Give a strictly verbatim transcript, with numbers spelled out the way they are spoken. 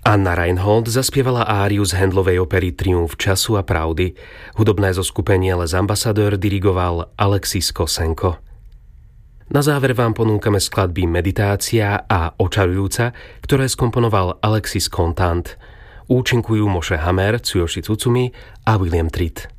Anna Reinhold zaspievala áriu z Handlovej opery Triumf času a pravdy. Hudobné zoskupenie Les Ambassadeurs dirigoval Alexis Kosenko. Na záver vám ponúkame skladby Meditácia a Očarujúca, ktoré skomponoval Alexis Contant. Účinkujú Moshe Hammer, Tsuyoshi Tsutsumi a William Tritt.